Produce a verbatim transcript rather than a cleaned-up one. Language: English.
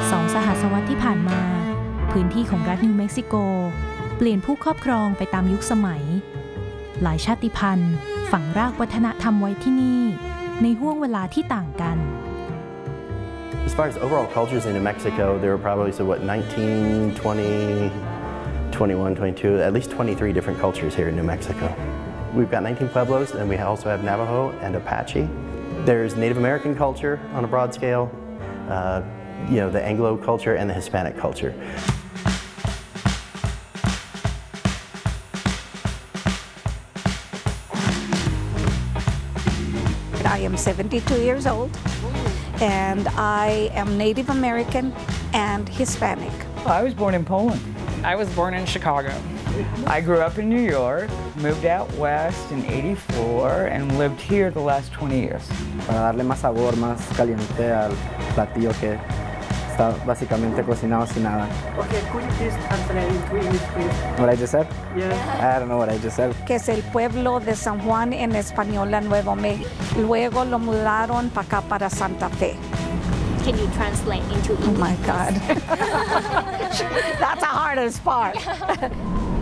สองสหัสวรรษที่ผ่านมาพื้นที่ของรัฐนิวเม็กซิโกเปลี่ยนผู้ครอบครองไปตามยุคสมัยหลายชาติพันธุ์ฝังรากวัฒนธรรมไว้ที่นี่ในห้วงเวลาที่ต่างกัน As far as overall cultures in New Mexico, there were probably so what nineteen, twenty, twenty-one, twenty-two, at least twenty-three different cultures here in New Mexico. We've got nineteen pueblos, and we also have Navajo and Apache. There's Native American culture on a broad scale, uh, you know, the Anglo culture and the Hispanic culture. I am seventy-two years old, and I am Native American and Hispanic. I was born in Poland. I was born in Chicago. I grew up in New York, moved out west in eighty-four, and lived here the last twenty years. Para darle más sabor, más caliente al platillo que está básicamente cocinado sin nada. Okay, could you please translate into English, please? What I just said? Yes. I don't know what I just said. Que es el pueblo de San Juan en español, a Nuevo México. Luego lo mudaron para acá, para Santa Fe. Can you translate into English? Oh my God. That's the hardest part.